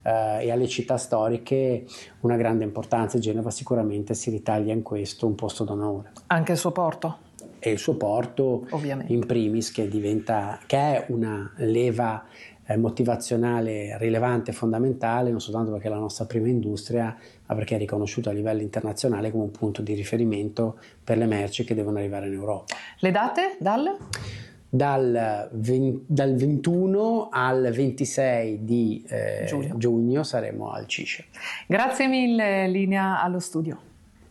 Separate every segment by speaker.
Speaker 1: e alle città storiche una grande importanza. Genova sicuramente si ritaglia in questo un posto d'onore.
Speaker 2: Anche il suo porto?
Speaker 1: E il suo porto, ovviamente, in primis, che è una leva motivazionale rilevante e fondamentale, non soltanto perché è la nostra prima industria, ma perché è riconosciuta a livello internazionale come un punto di riferimento per le merci che devono arrivare in Europa.
Speaker 2: Le date?
Speaker 1: Dal 21 al 26 di giugno saremo al CICE.
Speaker 2: Grazie mille, linea allo studio.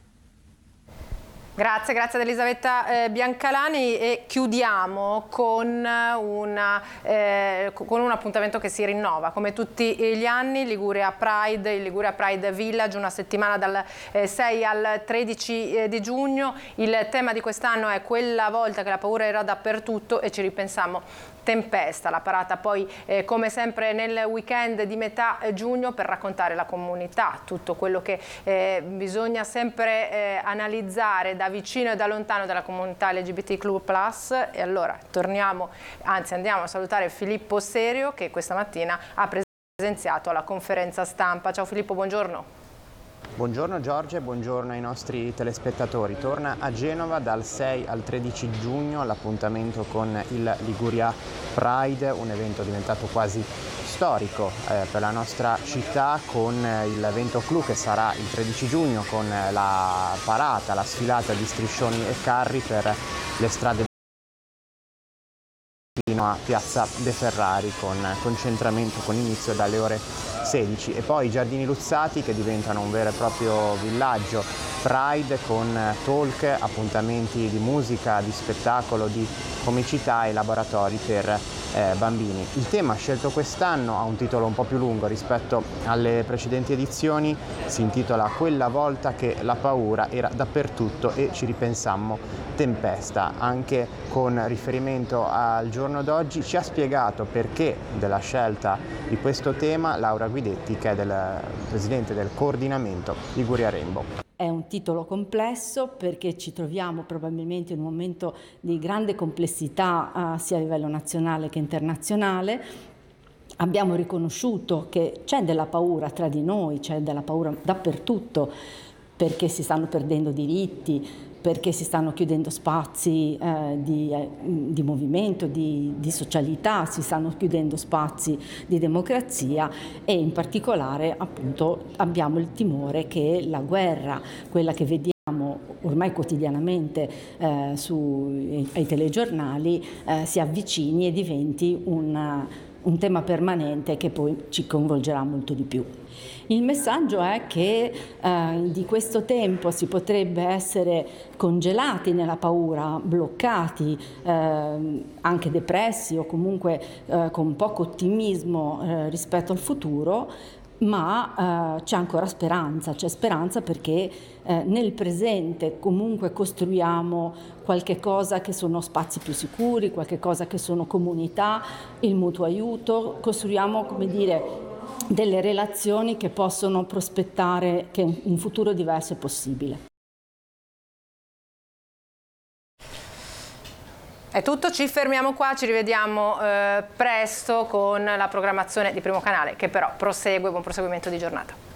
Speaker 3: Grazie ad Elisabetta Biancalani, e chiudiamo con un appuntamento che si rinnova come tutti gli anni, Liguria Pride, il Liguria Pride Village, una settimana dal 6 al 13 di giugno. Il tema di quest'anno è quella volta che la paura era dappertutto e ci ripensammo. Tempesta, la parata poi come sempre nel weekend di metà giugno per raccontare la comunità, tutto quello che bisogna sempre analizzare da vicino e da lontano della comunità LGBTQ+. E allora andiamo a salutare Filippo Serio, che questa mattina ha presenziato alla conferenza stampa. Ciao Filippo, buongiorno.
Speaker 4: Buongiorno Giorgia e buongiorno ai nostri telespettatori. Torna a Genova dal 6 al 13 giugno l'appuntamento con il Liguria Pride, un evento diventato quasi storico per la nostra città, con il Vento Clou che sarà il 13 giugno con la parata, la sfilata di striscioni e carri per le strade fino a Piazza De Ferrari, con concentramento con inizio dalle ore 16, e poi i Giardini Luzzati che diventano un vero e proprio villaggio Pride, con talk, appuntamenti di musica, di spettacolo, di comicità e laboratori per bambini. Il tema scelto quest'anno ha un titolo un po' più lungo rispetto alle precedenti edizioni, si intitola Quella volta che la paura era dappertutto e ci ripensammo, tempesta. Anche con riferimento al giorno d'oggi ci ha spiegato perché della scelta di questo tema Laura Guidetti, che è presidente del coordinamento Liguria Rainbow.
Speaker 5: È un titolo complesso perché ci troviamo probabilmente in un momento di grande complessità sia a livello nazionale che internazionale. Abbiamo riconosciuto che c'è della paura tra di noi, c'è della paura dappertutto, perché si stanno perdendo diritti, perché si stanno chiudendo spazi di movimento, di socialità, si stanno chiudendo spazi di democrazia, e in particolare appunto abbiamo il timore che la guerra, quella che vediamo ormai quotidianamente ai telegiornali, si avvicini e diventi un tema permanente che poi ci coinvolgerà molto di più. Il messaggio è che di questo tempo si potrebbe essere congelati nella paura, bloccati, anche depressi o comunque con poco ottimismo rispetto al futuro, ma c'è ancora speranza, c'è speranza perché nel presente comunque costruiamo qualche cosa che sono spazi più sicuri, qualche cosa che sono comunità, il mutuo aiuto, costruiamo, come dire, delle relazioni che possono prospettare che un futuro diverso è possibile.
Speaker 3: È tutto, ci fermiamo qua, ci rivediamo presto con la programmazione di Primo Canale, che però prosegue. Buon proseguimento di giornata.